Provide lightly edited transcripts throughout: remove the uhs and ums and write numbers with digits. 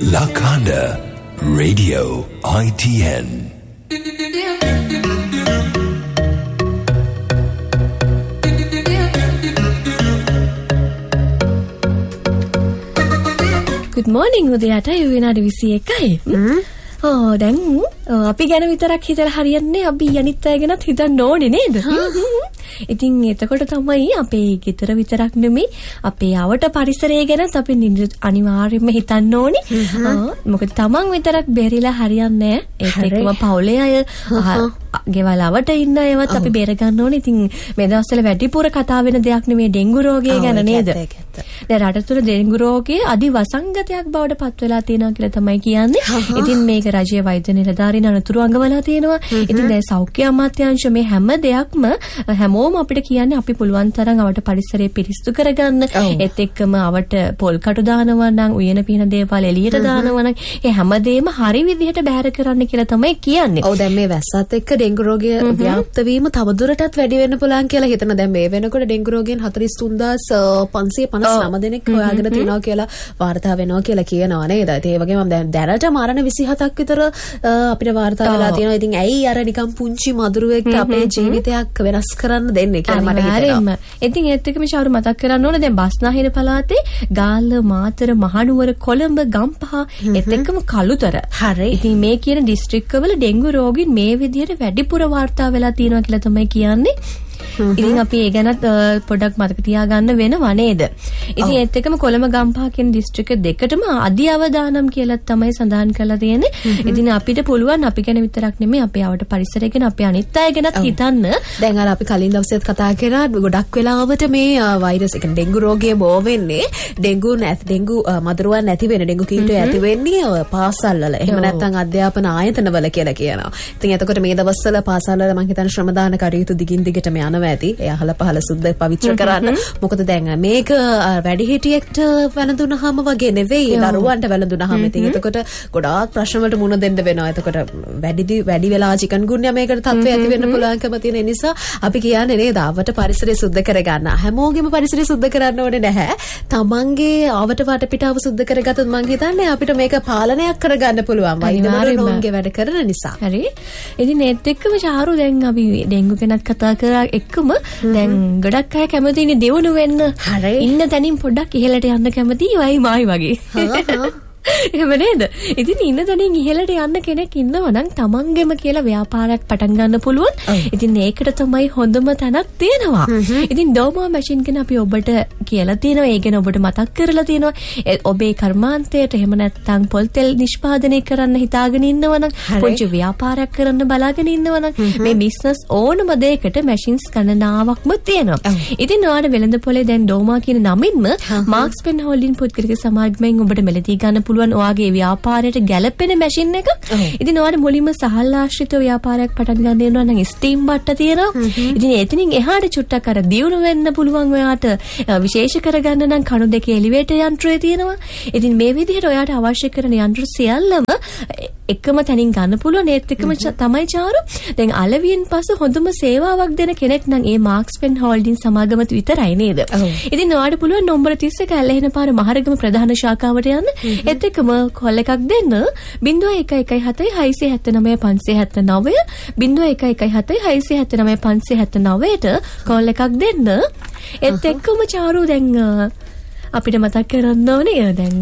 Lakanda Radio ITN. Good morning උදේට විනාඩි 21යි. දැන් අපි ගැන විතරක් හිතලා හරියන්නේ අපි අනිත් අය ගැනත් හිතන්න ඕනේ නේද? ඉතින් එතකොට තමයි අපේ ගෙදර විතරක් නෙමෙයි අපේ ආවට පරිසරය ගැනත් අපි අනිවාර්යයෙන්ම හිතන්න ඕනේ. මොකද තමන් විතරක් බැරිලා හරියන්නේ නැහැ. ඒත් එක්කම පවුලේ අය ගෙවල් ආවට ඉන්න අයවත් අපි බේර ගන්න ඕනේ. ඉතින් මේ දවස්වල වැඩිපුර කතා වෙන දෙයක් නෙමෙයි ඩෙන්ගු රෝගය ගැන නේද? දැන් රට තුල ඩෙන්ගු රෝගය අදි වසංගතයක් බවට පත් වෙලා තියෙනවා කියලා තමයි කියන්නේ. ඉතින් මේක රජයේ වෛද්‍ය නිලධාරීන් අනුතුරු අඟවලා තියෙනවා. ඉතින් දැන් සෞඛ්‍ය අමාත්‍යාංශ මේ හැම දෙයක්ම හැමෝම අපිට කියන්නේ අපි පුළුවන් තරම් අවට පරිසරය පිරිසිදු කරගන්න. ඒත් එක්කම අවට පොල් කටු දානවා නම් උයන පින දේවල් එළියට දානවා නම් ඒ හැමදේම හරි විදිහට බැහැර කරන්න කියලා තමයි කියන්නේ. ඔව් දැන් මේ වැස්සත් එක්ක ඩෙන්ගු රෝගය ව්‍යාප්ත වීම තවදුරටත් වැඩි වෙන්න පුළුවන් කියලා හිතන. දැන් මේ වෙනකොට ඩෙන්ගු රෝගයෙන් 43559 දෙනෙක් හොයාගෙන තියෙනවා කියලා වාර්තා වෙනවා කියලා කියනවා නේද? ඒ වගේම දැනට මරණ 27ක් විතර අපිට වාර්තා වෙලා තියෙනවා. ඉතින් ඇයි අර නිකන් පුංචි මදුරුවෙක් අපේ ජීවිතයක් වෙනස් කරන්න දෙන්නේ කියලා මට හිතෙනවා. ඉතින් ඒත් එක්කම ශාරු මතක් කරන්න ඕනේ දැන් බස්නාහිර පළාතේ ගාල්ල මාතර මහනුවර කොළඹ ගම්පහ ඒත් එක්කම කළුතර. හරි. ඉතින් මේ කියන දිස්ත්‍රික්කවල ඩෙන්ගු රෝගීන් මේ විදිහට වැඩිපුර වාර්තා වෙලා තියෙනවා කියලා තමයි කියන්නේ. ඉතින් අපි ඒ ගැනත් පොඩ්ඩක් මතක තියාගන්න වෙනවා නේද? ඉතින් ඒත් එක්කම කොළඹ ගම්පහ කියන දිස්ත්‍රික්ක දෙකටම අධි අවදානම් කියලා තමයි සඳහන් කරලා තියෙන්නේ. ඉතින් අපිට පුළුවන් අපි ගැන විතරක් නෙමෙයි අපේ ආවට පරිසරය ගැන අපි අනිත් අය ගැනත් හිතන්න. දැන් අර අපි කලින් දවසෙත් කතා කරා ගොඩක් වෙලාවට මේ වෛරස් එක ඩෙන්ගු රෝගය බෝ වෙන්නේ ඩෙන්ගු මදුරුවන් නැති වෙන ඩෙන්ගු කීටය ඇති වෙන්නේ පාසල් වල. එහෙම නැත්නම් අධ්‍යාපන ආයතන වල කියලා කියනවා. ඉතින් එතකොට මේ දවස්වල පාසල් වල මම හිතන්නේ ශ්‍රමදාන කටයුතු දිගින් දිගටම යනවා ඇති. ඒ අහල පහල සුද්ධ පවිත්‍ර කරන්න. මොකද දැන් මේක වැඩිහිටියෙක්ට වැළඳුනහම වගේ නෙවෙයි දරුවන්ට වැළඳුනහම. ඉතින් එතකොට ගොඩාක් ප්‍රශ්න වලට මුහුණ දෙන්න වෙනවා. එතකොට වැඩි වෙලා චිකන්ගුන්යා මේකට තත්ත්වය ඇති වෙන්න පුළුවන්කම තියෙන නිසා අපි කියන්නේ නේද ආවට පරිසරය සුද්ධ කරගන්න. හැමෝගෙම පරිසරය සුද්ධ කරන්න ඕනේ නැහැ. තමන්ගේ ආවට වටපිටාව සුද්ධ කරගත්තොත් මං හිතන්නේ අපිට මේක පාලනයක් කරගන්න පුළුවන්. වෛද්‍යවරුන්ගේ වැඩ කරන නිසා. හරි. ඉතින් ඒත් එක්කම ශාරු දැන් අපි ඩෙන්ගු ගැනත් කතා කරා එක්කම දැන් ගොඩක් අය කැමතිනේ දෙවනු වෙන්න. ඉන්න තැනින් පොඩ්ඩක් ඉහළට යන්න කැමතියි වයි මායි වගේ. එහෙම නේද? ඉතින් ඉන්න තැනින් ඉහළට යන්න කෙනෙක් ඉන්නවා නම් තමන්ගෙම කියලා ව්‍යාපාරයක් පටන් ගන්න පුළුවන්. ඉතින් ඒකට තමයි හොඳම තැනක් තියෙනවා. ඉතින් ඩෝමා මැෂින් ගැන අපි ඔබට කියලා තියෙනවා. ඒ ගැන ඔබට මතක් කරලා තියෙනවා. ඔබේ කර්මාන්තයට එහෙම නැත්නම් පොල් තෙල් නිෂ්පාදනය කරන්න හිතාගෙන ඉන්නවා නම් පොඩි ව්‍යාපාරයක් කරන්න බලාගෙන ඉන්නවා නම් මේ බිස්නස් ඕනම දෙයකට මැෂින්ස් ගණනාවක්ම තියෙනවා. ඉතින් ඔයාලට වෙළඳ පොලේ දැන් ඩෝමා කියන නමින්ම මාක්ස් පෙන් හෝල්ඩින් පුද්ගලික සමාගමෙන් ඔබට මෙලදී ගන්න පුළුවන් ඔයාගේ ව්‍යාපාරයට ගැළපෙන මැෂින් එක. ඉතින් ඔයාලට මුලින්ම සහල් ආශ්‍රිත ව්යාපාරයක් පටන් ගන්න දෙනවා නම් ස්ටීම් බට්ට තියෙනවා. ඉතින් එතනින් එහාට චුට්ටක් අර දියුණු වෙන්න පුළුවන් ඔයාට විශේෂ කරගන්න නම් කණු දෙකේ එලිවේටර් යන්ත්‍රය තියෙනවා. ඉතින් මේ විදිහට ඔයාට අවශ්‍ය කරන යන්ත්‍ර සියල්ලම එකම තැනින් ගන්න පුළුවන්. ඒත් එකම තමයි චාරු දැන් අලවියෙන් පසු හොඳම සේවාවක් දෙන කෙනෙක් නම් ඒ මාක්ස් පෙන් හෝල්ඩින් සමාගම විතරයි නේද? ඉතින් ඔයාට පුළුවන් නම්බර 31 ඇල්ලහෙන පාර මහරගම ප්‍රධාන ශාඛාවට යන්න. ඒත් එකම කෝල් එකක් දෙන්න 0117 679 579 කෝල් එකක් දෙන්න. ඒත් එක්කම චාරු දැන් අපිට මතක් කරන්න ඕනේ දැන්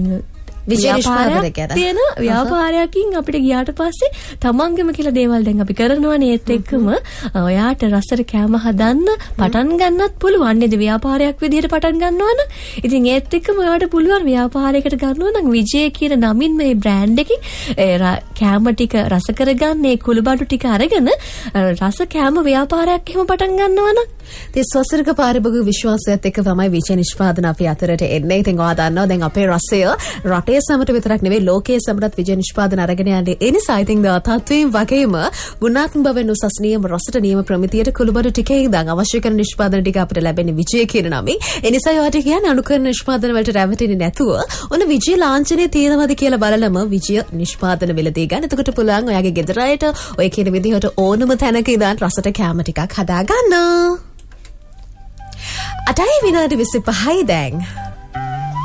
ව්‍යාපාරයකින් අපිට ගියාට පස්සේ තමන්ගේම කියලා දේවල් දැන් අපි කරනවානේ. ඒත් එක්කම ඔයාට රසට කැම හදන්න පටන් ගන්නත් පුළුවන් නේද? ව්‍යාපාරයක් විදිහට පටන් ගන්නවා නම්. ඉතින් ඒත් එක්කම ඔයාට පුළුවන් ව්‍යාපාරයකට ගන්නවා නම් විජය කියන නමින් මේ බ්‍රෑන්ඩ් එකේ කැම ටික රස කරගන්න ඒ කුළුබඩු ටික අරගෙන රස කැම ව්‍යාපාරයක් එහෙම පටන් ගන්නවා නම් 30 වසරක පාරිභෝගික විශ්වාසයත් එක්ක තමයි විජය නිෂ්පාදන අපි අතරට එන්නේ. ඉතින් ඔයා දන්නවා දැන් අපේ රසය රටේ සමට විතරක් නෙවෙයි ලෝකයේ සමටත් විජය නිෂ්පාදන අරගෙන යන්නේ. ඒ නිසා ඉතින් තත්වයෙන් වගේම ගුණාත්මක බවෙන් උසස් නියම රසට නියම ප්‍රමිතියට කුළුබඩු ටිකේ ඉඳන් අවශ්‍ය කරන නිෂ්පාදන ටික අපිට ලැබෙන්නේ විජය කියන නමින්. ඒ නිසා ඔයාට කියන්නේ අනුකරණ නිෂ්පාදන වලට රැවටෙන්නේ නැතුව ඔන්න විජය ලාංඡනය තියෙනවද කියලා බලලම විජය නිෂ්පාදන වෙලදී ගන්න. එතකොට පුළුවන් ඔයාගේ ගෙදර අයට ඔය කියන විදිහට ඕනම තැනක ඉඳන් රසට කැම ටිකක් හදා ගන්න. අටයි විනාඩි 25යි දැන්.